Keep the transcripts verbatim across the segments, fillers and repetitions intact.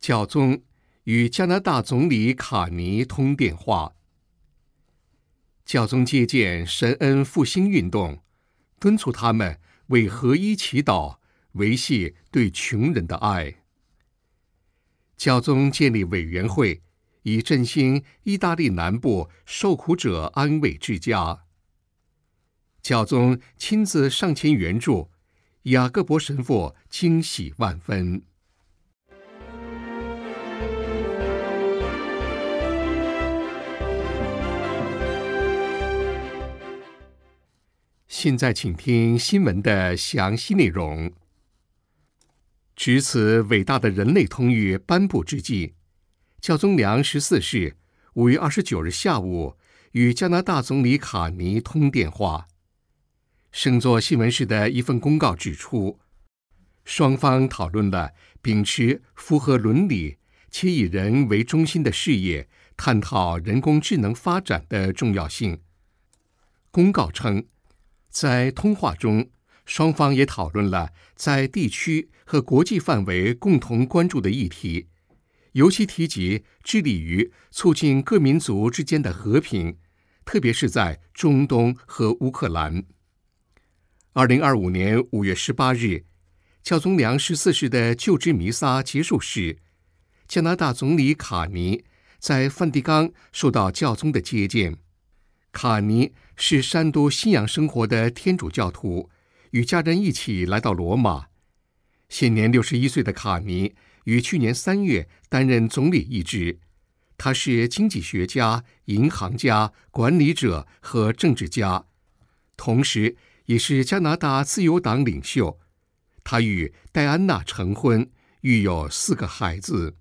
教宗与加拿大总理卡尼通电话。教宗接见神恩复兴运动，敦促他们为合一祈祷，维系对穷人的爱。教宗建立委员会，以振兴意大利南部受苦者安慰之家。教宗亲自上前援助，雅各伯神父惊喜万分。现在请听新闻的详细内容。值此伟大的人类通谕颁布之际，教宗良十四世五月二十九日下午与加拿大总理卡尼通电话。圣座新闻室的一份公告指出，双方讨论了秉持符合伦理且以人为中心的事业，探讨人工智能发展的重要性。公告称，在通话中，双方也讨论了在地区和国际范围共同关注的议题，尤其提及致力于促进各民族之间的和平，特别是在中东和乌克兰。二零二五年五月十八日，教宗良十四世的就职弥撒结束时，加拿大总理卡尼在梵蒂冈受到教宗的接见。卡尼是山都信仰生活的天主教徒，与家人一起来到罗马。现年六十一岁的卡尼于去年三月担任总理一职。他是经济学家、银行家、管理者和政治家，同时也是加拿大自由党领袖。他与戴安娜成婚，育有四个孩子。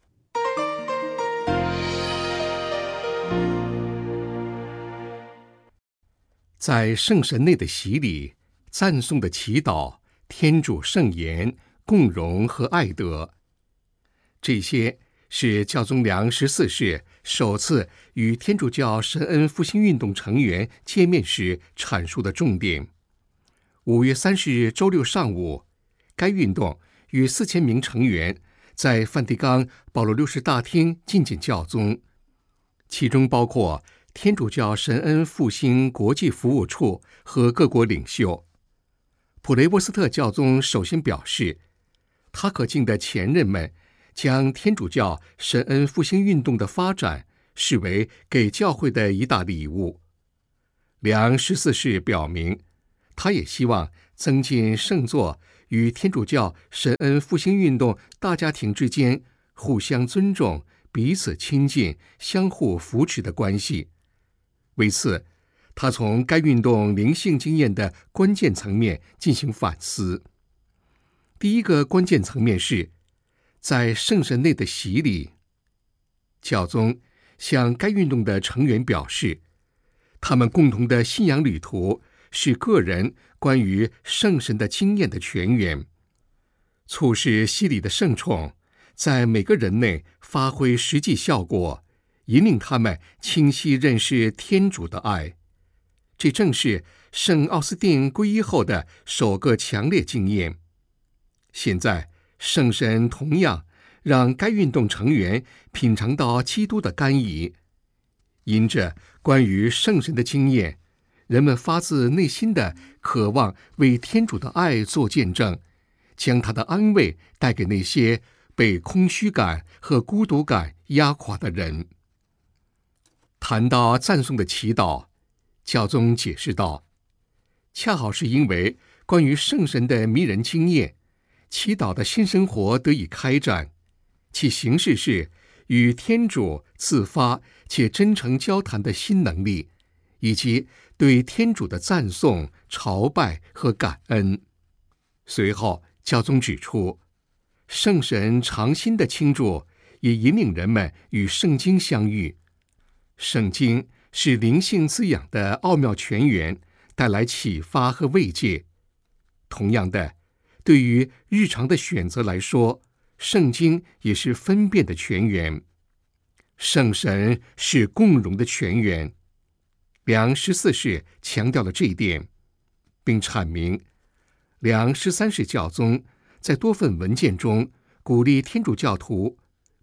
在圣神内的洗礼、赞颂的祈祷、天主圣言、共荣和爱德，这些是教宗良十四世首次与天主教神恩复兴运动成员见面时阐述的重点。五月三十日周六上午，该运动与四千名成员在梵蒂冈保罗六世大厅觐见教宗，其中包括天主教神恩复兴国际服务处和各国领袖。普雷沃斯特教宗首先表示，他可敬的前任们将天主教神恩复兴运动的发展视为给教会的一大礼物。良十四世表明，他也希望增进圣座与天主教神恩复兴运动大家庭之间互相尊重、彼此亲近、相互扶持的关系。为此，他从该运动灵性经验的关键层面进行反思。第一个关键层面是，在圣神内的洗礼。教宗向该运动的成员表示，他们共同的信仰旅途是个人关于圣神的经验的泉源，促使洗礼的圣宠在每个人内发挥实际效果，引领他们清晰认识天主的爱。这正是圣奥斯定皈依后的首个强烈经验。现在，圣神同样让该运动成员品尝到基督的甘饴。因着关于圣神的经验，人们发自内心的渴望为天主的爱做见证，将他的安慰带给那些被空虚感和孤独感压垮的人。谈到赞颂的祈祷，教宗解释道，恰好是因为关于圣神的迷人经验，祈祷的新生活得以开展，其形式是与天主自发且真诚交谈的新能力，以及对天主的赞颂、朝拜和感恩。随后，教宗指出，圣神常新的倾注也引领人们与圣经相遇。圣经是灵性滋养的奥妙泉源，带来启发和慰藉。同样的，对于日常的选择来说，圣经也是分辨的泉源。圣神是共荣的泉源。良十四世强调了这一点，并阐明良十三世教宗在多份文件中鼓励天主教徒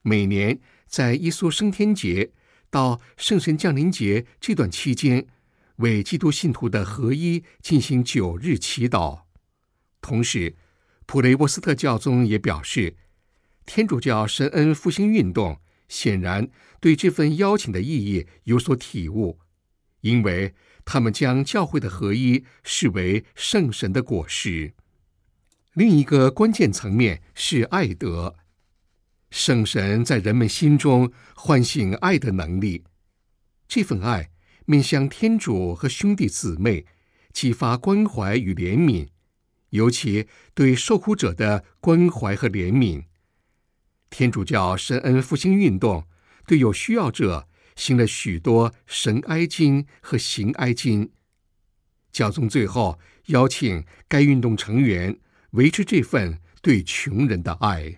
每年在耶稣升天节到圣神降临节这段期间，为基督信徒的合一进行九日祈祷。同时，普雷沃斯特教宗也表示，天主教神恩复兴运动显然对这份邀请的意义有所体悟，因为他们将教会的合一视为圣神的果实。另一个关键层面是爱德，圣神在人们心中唤醒爱的能力，这份爱面向天主和兄弟姊妹，激发关怀与怜悯，尤其对受苦者的关怀和怜悯。天主教神恩复兴运动对有需要者行了许多神哀经和行哀经。教宗最后邀请该运动成员维持这份对穷人的爱。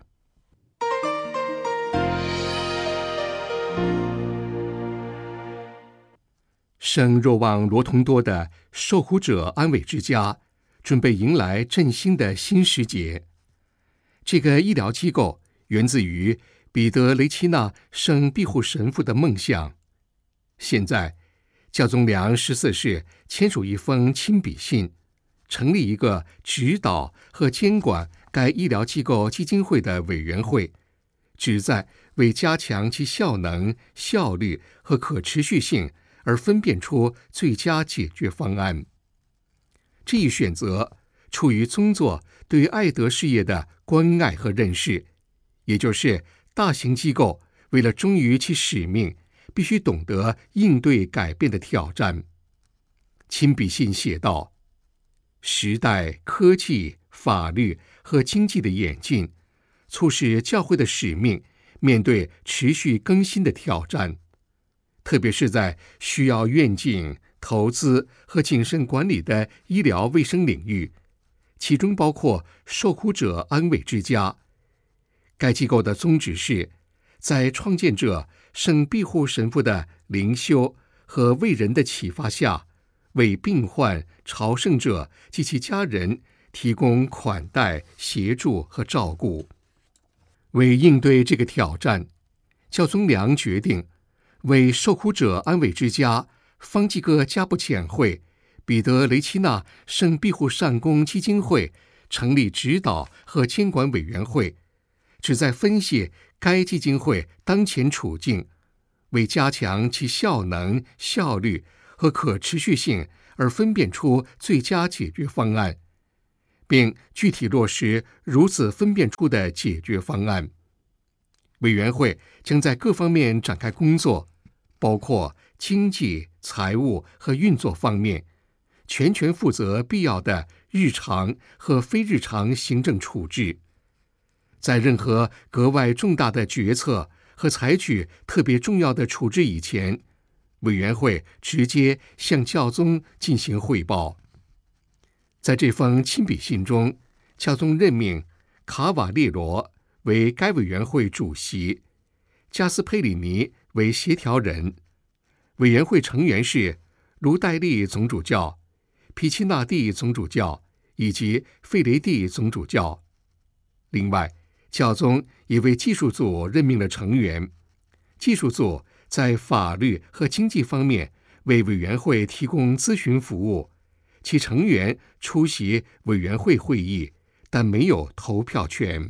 圣若望罗同多的受苦者安慰之家准备迎来振兴的新时节。这个医疗机构源自于彼得雷奇纳圣庇护神父的梦想。现在，教宗良十四世签署一封亲笔信，成立一个指导和监管该医疗机构基金会的委员会，旨在为加强其效能、效率和可持续性而分辨出最佳解决方案。这一选择出于宗座对于爱德事业的关爱和认识，也就是大型机构为了忠于其使命，必须懂得应对改变的挑战。亲笔信写道：时代、科技、法律和经济的演进，促使教会的使命面对持续更新的挑战，特别是在需要愿景、投资和谨慎管理的医疗卫生领域，其中包括受苦者安慰之家。该机构的宗旨是，在创建者圣庇护神父的灵修和为人的启发下，为病患、朝圣者及其家人提供款待、协助和照顾。为应对这个挑战，教宗良决定为受苦者安慰之家方济各加布遣会彼得雷奇纳圣庇护善工基金会成立指导和监管委员会，旨在分析该基金会当前处境，为加强其效能、效率和可持续性而分辨出最佳解决方案，并具体落实如此分辨出的解决方案。委员会将在各方面展开工作，包括经济、财务和运作方面，全权负责必要的日常和非日常行政处置。在任何格外重大的决策和采取特别重要的处置以前，委员会直接向教宗进行汇报。在这封亲笔信中，教宗任命卡瓦列罗为该委员会主席，加斯佩里尼为协调人。委员会成员是卢代利总主教、皮奇纳蒂总主教以及费雷蒂总主教。另外，教宗也为技术组任命了成员，技术组在法律和经济方面为委员会提供咨询服务，其成员出席委员会会议，但没有投票权。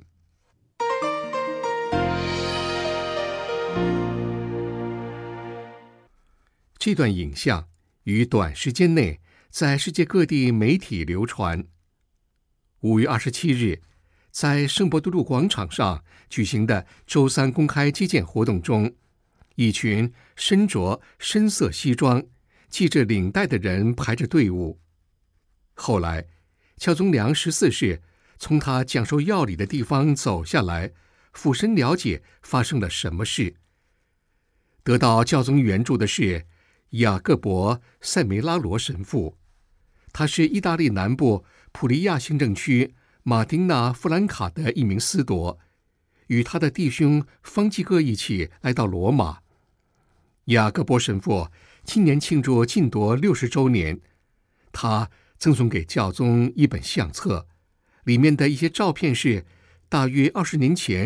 这段影像于短时间内在世界各地媒体流传。五月二十七日，在圣伯多禄广场上举行的周三公开接见活动中，一群身着深色西装、系着领带的人排着队伍。后来，教宗良十四世从他讲授要理的地方走下来，俯身了解发生了什么事。得到教宗援助的是雅各伯·塞梅拉罗神父，他是意大利南部普利亚行政区马丁纳弗兰卡的一名司铎，与他的弟兄方济各一起来到罗马。雅各伯神父今年庆祝禁铎六十周年，他赠送给教宗一本相册，里面的一些照片是大约二十年前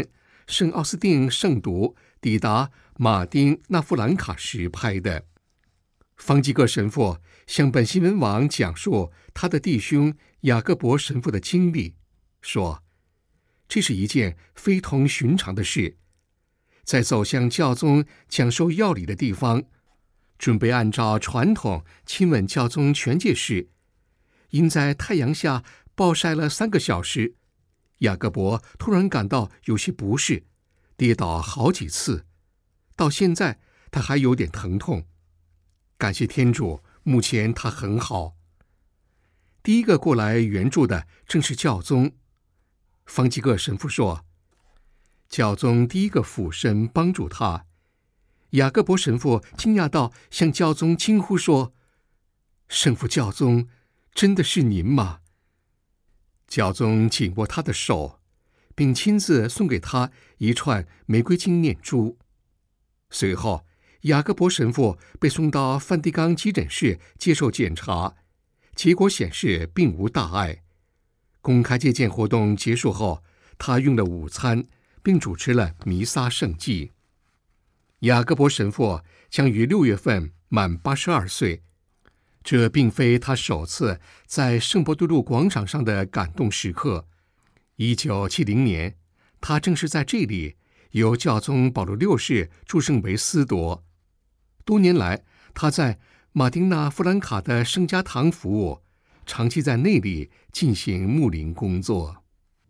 圣奥斯定圣徒抵达马丁纳夫兰卡时拍的。方济各神父向本西文王讲述他的弟兄雅各伯神父的经历，说这是一件非同寻常的事。在走向教宗讲授要理的地方，准备按照传统亲吻教宗权戒时，因在太阳下暴晒了三个小时，雅各伯突然感到有些不适，跌倒好几次，到现在他还有点疼痛。感谢天主，目前他很好。第一个过来援助的正是教宗。方济各神父说，教宗第一个俯身帮助他。雅各伯神父惊讶到向教宗惊呼说，圣父教宗，真的是您吗？教宗紧握他的手，并亲自送给他一串玫瑰金念珠。随后雅各伯神父被送到梵蒂冈急诊室接受检查，结果显示并无大碍。公开接见活动结束后，他用了午餐，并主持了弥撒圣祭。雅各伯神父将于六月份满八十二岁，这并非他首次在圣伯多禄广场上的感动时刻。一九七零年，他正是在这里由教宗保禄六世祝圣为司铎。多年来，他在马丁纳夫兰卡的圣家堂服务，长期在那里进行牧灵工作。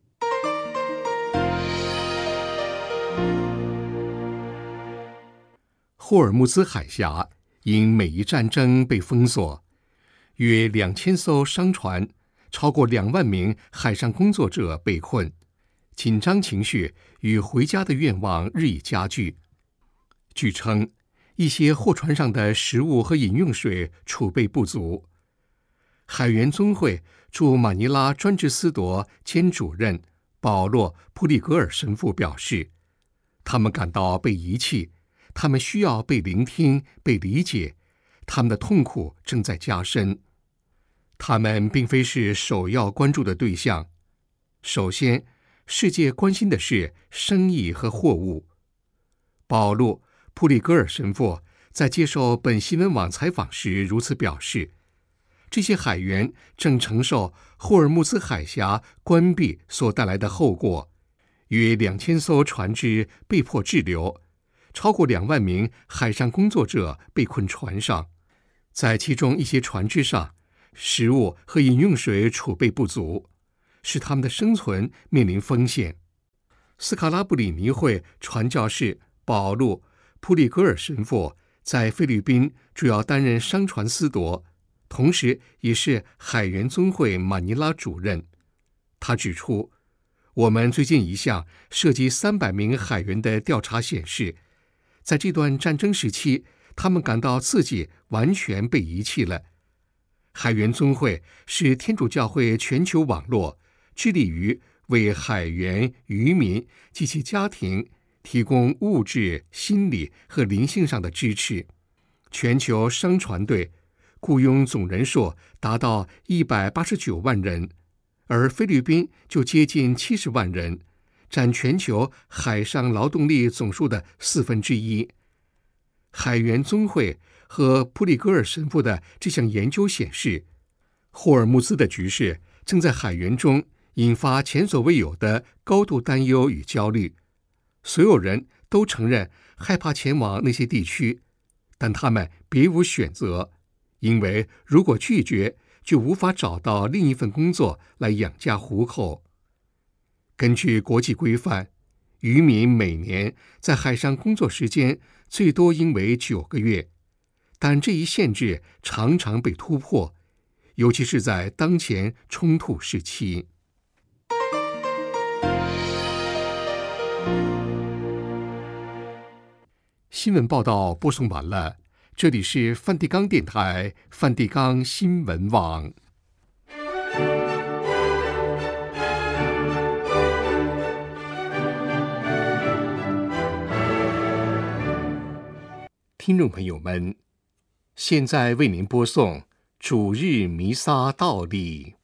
霍尔木兹海峡因美伊战争被封锁，约两千艘商船，超过两万名海上工作者被困，紧张情绪与回家的愿望日益加剧。据称，一些货船上的食物和饮用水储备不足。海员宗会驻马尼拉专职司铎兼主任保罗·普里格尔神父表示，他们感到被遗弃，他们需要被聆听、被理解，他们的痛苦正在加深。他们并非是首要关注的对象。首先，世界关心的是生意和货物。保罗·普里格尔神父在接受本新闻网采访时如此表示，这些海员正承受霍尔木兹海峡关闭所带来的后果，约两千艘船只被迫滞留，超过两万名海上工作者被困船上，在其中一些船只上，食物和饮用水储备不足，使他们的生存面临风险。斯卡拉布里尼会传教士保罗·普里格尔神父在菲律宾主要担任商船司铎，同时也是海员宗会马尼拉主任。他指出，我们最近一项涉及三百名海员的调查显示，在这段战争时期，他们感到自己完全被遗弃了。海员宗会是天主教会全球网络，致力于为海员、渔民及其家庭提供物质、心理和灵性上的支持。全球商船队雇佣总人数达到一百八十九万人，而菲律宾就接近七十万人，占全球海上劳动力总数的四分之一。海员宗会和普里格尔神父的这项研究显示，霍尔木兹的局势正在海员中引发前所未有的高度担忧与焦虑。所有人都承认害怕前往那些地区，但他们别无选择，因为如果拒绝，就无法找到另一份工作来养家糊口。根据国际规范，渔民每年在海上工作时间最多应为九个月，但这一限制常常被突破，尤其是在当前冲突时期。新闻报道播送完了，这里是梵蒂冈电台梵蒂冈新闻网。听众朋友们，现在为您播送主日弥撒道理。